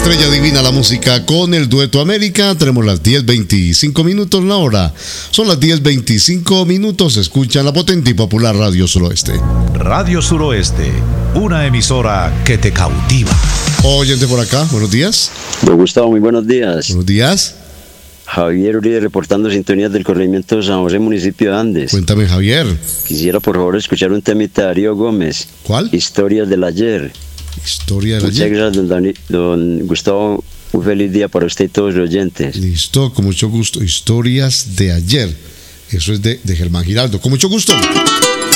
Estrella Divina, la música con el Dueto América. Tenemos las 10:25 minutos la hora. Son las 10:25 minutos. Escuchan la potente y popular Radio Suroeste. Radio Suroeste, una emisora que te cautiva. Oyente por acá, buenos días. Don Gustavo, muy buenos días. Buenos días. Javier Uribe reportando sintonías del corregimiento de San José, municipio de Andes. Cuéntame, Javier. Quisiera por favor escuchar un temita de Darío Gómez. ¿Cuál? Historias del ayer. Historia del Muchas ayer. gracias, don Gustavo. Un feliz día para usted y todos los oyentes. Listo, con mucho gusto. Historias de ayer. Eso es de Germán Giraldo. Con mucho gusto.